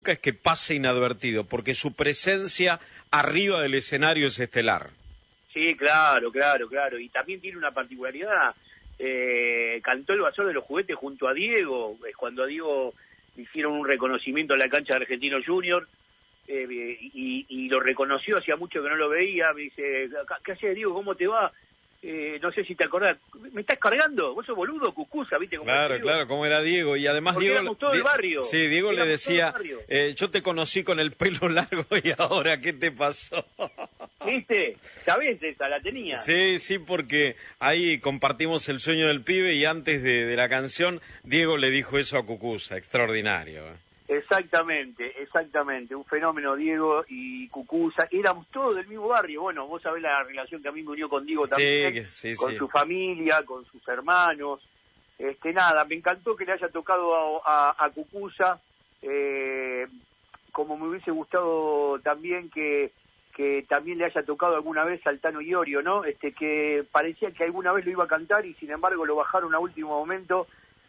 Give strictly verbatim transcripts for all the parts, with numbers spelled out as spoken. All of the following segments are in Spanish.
es que pase inadvertido, porque su presencia arriba del escenario es estelar. Sí, claro, claro, claro. Y también tiene una particularidad. Eh, cantó el Vasor de los Juguetes junto a Diego, es cuando a Diego le hicieron un reconocimiento en la cancha de Argentinos Juniors, eh, y, y lo reconoció, hacía mucho que no lo veía. Me dice, ¿qué haces, Diego? ¿Cómo te va? Eh, no sé si te acordás, ¿me estás cargando? Vos sos boludo, Cucuza, ¿viste? Como claro, claro, como era Diego, y además Porque Diego... éramos todo el barrio. Sí, Diego éramos le decía, eh, yo te conocí con el pelo largo y ahora, ¿qué te pasó? ¿Viste? ¿Sabés esa? La tenía. Sí, sí, porque ahí compartimos el sueño del pibe y antes de, de la canción, Diego le dijo eso a Cucuza, extraordinario. ¿eh? Exactamente, exactamente, un fenómeno Diego y Cucuza, éramos todos del mismo barrio. Bueno, vos sabés la relación que a mí me unió con Diego también, sí, sí, con sí. su familia, con sus hermanos. Este, nada, me encantó que le haya tocado a, a, a Cucuza, eh, como me hubiese gustado también que, que también le haya tocado alguna vez al Tano Iorio, ¿no? Este, que parecía que alguna vez lo iba a cantar y sin embargo lo bajaron a último momento.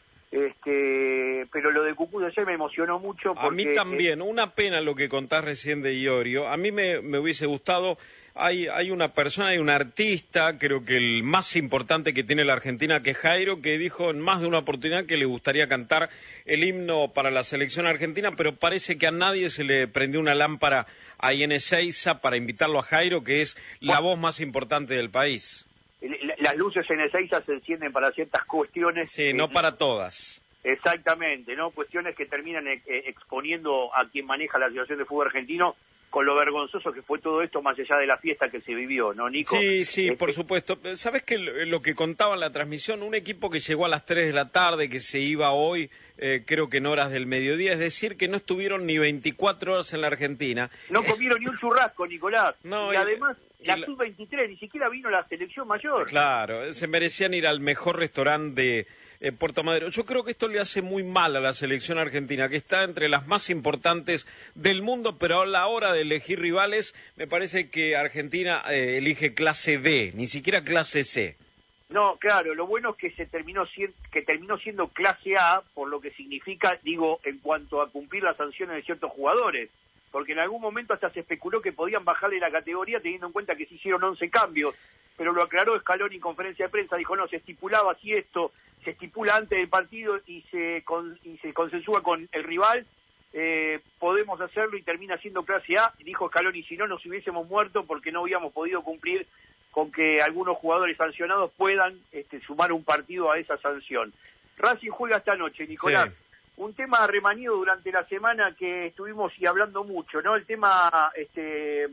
Este, pero lo de Cucuza ayer me emocionó mucho porque... A mí también, una pena lo que contás recién de Iorio. A mí me, me hubiese gustado, hay, hay una persona, hay un artista, creo que el más importante que tiene la Argentina, que es Jairo, que dijo en más de una oportunidad que le gustaría cantar el himno para la selección argentina, pero parece que a nadie se le prendió una lámpara ahí en Ezeiza para invitarlo a Jairo, que es la voz más importante del país. Las luces en Ezeiza se encienden para ciertas cuestiones. Sí, eh, no para todas. Exactamente, ¿no? Cuestiones que terminan eh, exponiendo a quien maneja la situación de fútbol argentino con lo vergonzoso que fue todo esto más allá de la fiesta que se vivió, ¿no, Nico? Sí, sí, este... por supuesto. ¿Sabés que lo que contaba en la transmisión? Un equipo que llegó a las tres de la tarde, que se iba hoy, eh, creo que en horas del mediodía, es decir, que no estuvieron ni veinticuatro horas en la Argentina. No comieron ni un churrasco, Nicolás. No, y, y además... La, la... sub veintitrés, ni siquiera vino la selección mayor. Claro, se merecían ir al mejor restaurante de eh, Puerto Madero. Yo creo que esto le hace muy mal a la selección argentina, que está entre las más importantes del mundo, pero a la hora de elegir rivales, me parece que Argentina eh, elige clase D, ni siquiera clase C. No, claro, lo bueno es que se terminó siendo, que terminó siendo clase A, por lo que significa, digo, en cuanto a cumplir las sanciones de ciertos jugadores. Porque en algún momento hasta se especuló que podían bajarle la categoría teniendo en cuenta que se hicieron once cambios, pero lo aclaró Scaloni en conferencia de prensa, dijo no, se estipulaba así esto, se estipula antes del partido y se con, y se consensúa con el rival, eh, podemos hacerlo y termina siendo clase A, dijo Scaloni, si no nos hubiésemos muerto porque no habíamos podido cumplir con que algunos jugadores sancionados puedan este, sumar un partido a esa sanción. Racing juega esta noche, Nicolás. Sí. Un tema remanido durante la semana que estuvimos y hablando mucho, ¿no? El tema este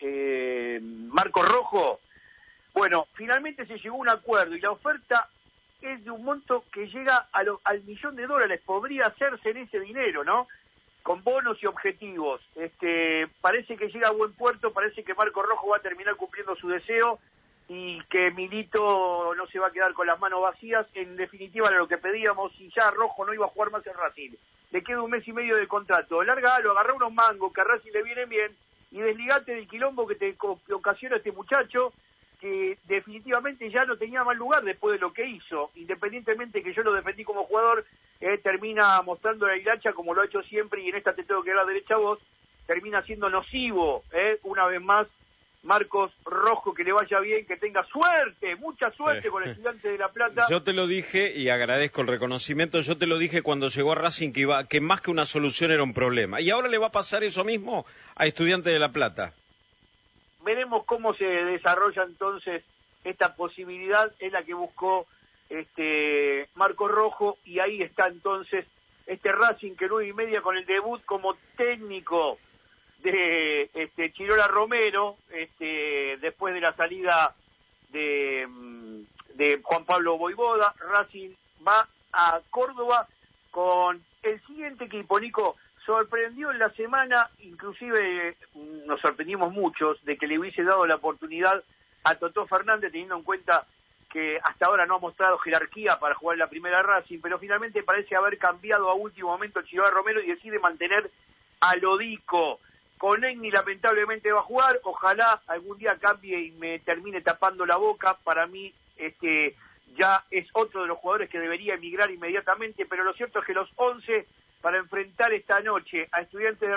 eh, Marco Rojo. Bueno, finalmente se llegó a un acuerdo y la oferta es de un monto que llega a lo, al millón de dólares. Podría hacerse en ese dinero, ¿no? Con bonos y objetivos. Este, parece que llega a buen puerto, parece que Marco Rojo va a terminar cumpliendo su deseo y que Milito no se va a quedar con las manos vacías. En definitiva era lo que pedíamos, y ya Rojo no iba a jugar más en Racing. Le queda un mes y medio de contrato. Lárgalo, agarrá unos mangos que a Racing le vienen bien y desligate del quilombo que te ocasiona este muchacho, que definitivamente ya no tenía más lugar después de lo que hizo. Independientemente que yo lo defendí como jugador, eh, termina mostrando la hilacha como lo ha hecho siempre, y en esta te tengo que dar derecha a vos, termina siendo nocivo, eh, una vez más. Marcos Rojo, que le vaya bien, que tenga suerte, mucha suerte sí. con el Estudiantes de La Plata. Yo te lo dije y agradezco el reconocimiento, yo te lo dije cuando llegó a Racing que, iba, que más que una solución era un problema. Y ahora le va a pasar eso mismo a Estudiantes de La Plata. Veremos cómo se desarrolla entonces esta posibilidad, es la que buscó este Marcos Rojo, y ahí está entonces este Racing que nueve y media con el debut como técnico de este Chirola Romero, este después de la salida de, de Juan Pablo Voivoda. Racing va a Córdoba con el siguiente equipo. Nico, sorprendió en la semana, inclusive nos sorprendimos muchos de que le hubiese dado la oportunidad a Totó Fernández, teniendo en cuenta que hasta ahora no ha mostrado jerarquía para jugar en la primera Racing, pero finalmente parece haber cambiado a último momento Chirola Romero y decide mantener a Lodico. Con Egni lamentablemente va a jugar, ojalá algún día cambie y me termine tapando la boca. Para mí este ya es otro de los jugadores que debería emigrar inmediatamente, pero lo cierto es que los once para enfrentar esta noche a Estudiantes de